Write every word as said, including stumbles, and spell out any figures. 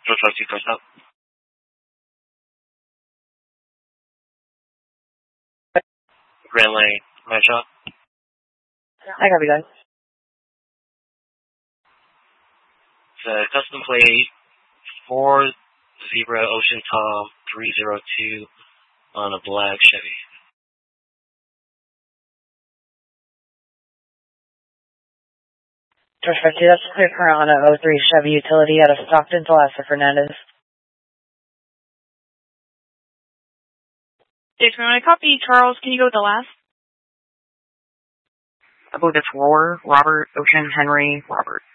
George five two, first up. Grand Lane, my shop. I copy, guys. It's a custom plate four Zebra Ocean Tom three zero two on a black Chevy. George five two, that's clear current on a oh three Chevy Utility out of Stockton to Lassa Fernandez. Dave, when I copy Charles, can you go with the last? I believe it's Roar, Robert, Ocean, Henry, Robert.